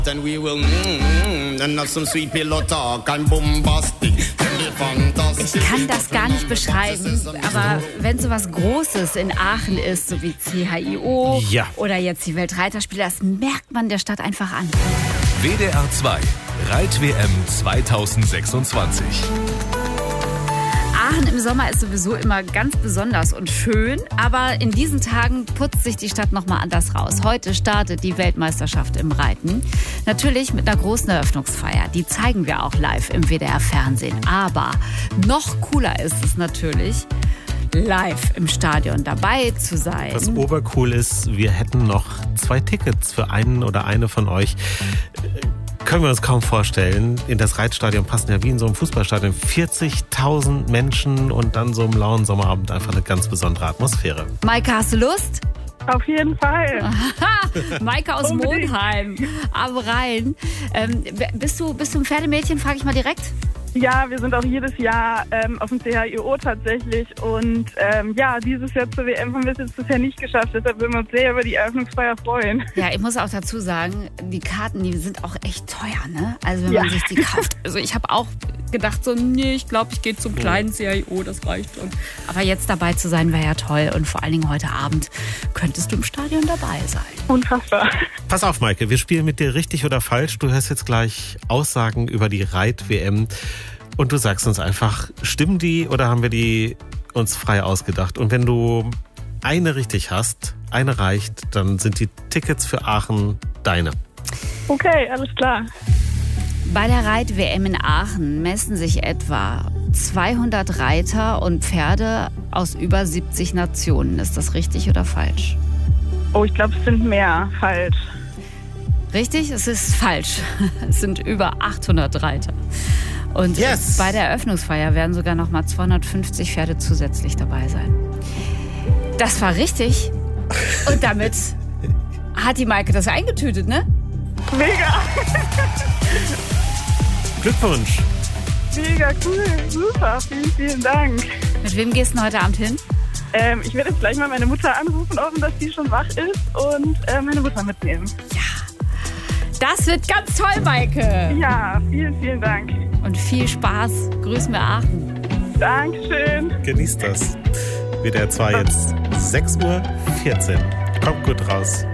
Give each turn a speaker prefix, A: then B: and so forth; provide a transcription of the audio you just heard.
A: Then we will and have some sweet pillow talk and bombastic.
B: Ich kann das gar nicht beschreiben, aber wenn so was Großes in Aachen ist, so wie CHIO oder jetzt die Weltreiterspiele, das merkt man der Stadt einfach an.
C: WDR 2, Reit-WM 2026.
B: Aachen im Sommer ist sowieso immer ganz besonders und schön, aber in diesen Tagen putzt sich die Stadt nochmal anders raus. Heute startet die Weltmeisterschaft im Reiten. Natürlich mit einer großen Eröffnungsfeier. Die zeigen wir auch live im WDR-Fernsehen. Aber noch cooler ist es natürlich, live im Stadion dabei zu sein.
D: Was obercool ist, wir hätten noch 2 Tickets für einen oder eine von euch. Können wir uns kaum vorstellen. In das Reitstadion passen ja wie in so einem Fußballstadion 40.000 Menschen und dann so im lauen Sommerabend einfach eine ganz besondere Atmosphäre.
B: Maike, hast du Lust?
E: Auf jeden Fall.
B: Maike aus Monheim am Rhein. Bist du ein Pferdemädchen, frage ich mal direkt?
E: Ja, wir sind auch jedes Jahr auf dem CHIO tatsächlich und dieses Jahr zur WM haben wir es jetzt bisher nicht geschafft, deshalb würden wir uns sehr über die Eröffnungsfeier freuen.
B: Ja, ich muss auch dazu sagen, die Karten, die sind auch echt teuer, ne? Also wenn man sich die kauft. Also ich habe auch gedacht so, nee, ich glaube, ich gehe zum kleinen CHIO, das reicht schon. Aber jetzt dabei zu sein, wäre ja toll und vor allen Dingen heute Abend könntest du im Stadion dabei sein.
E: Unfassbar.
D: Pass auf, Maike, wir spielen mit dir richtig oder falsch. Du hörst jetzt gleich Aussagen über die Reit-WM. Und du sagst uns einfach, stimmen die oder haben wir die uns frei ausgedacht? Und wenn du eine richtig hast, eine reicht, dann sind die Tickets für Aachen deine.
E: Okay, alles klar.
B: Bei der Reit-WM in Aachen messen sich etwa 200 Reiter und Pferde aus über 70 Nationen. Ist das richtig oder falsch?
E: Oh, ich glaube, es sind mehr. Falsch.
B: Richtig, es ist falsch. Es sind über 800 Reiter. Und bei der Eröffnungsfeier werden sogar noch mal 250 Pferde zusätzlich dabei sein. Das war richtig. Und damit hat die Maike das eingetütet, ne?
E: Mega.
D: Glückwunsch.
E: Mega cool. Super. Vielen, vielen Dank.
B: Mit wem gehst du heute Abend hin?
E: Ich werde jetzt gleich mal meine Mutter anrufen, hoffen, dass die schon wach ist und meine Mutter mitnehmen.
B: Ja. Das wird ganz toll, Maike.
E: Ja, vielen, vielen Dank.
B: Und viel Spaß. Grüß mir Aachen.
E: Dankeschön.
D: Genießt das. WDR 2 jetzt 6:14 Uhr. Kommt gut raus.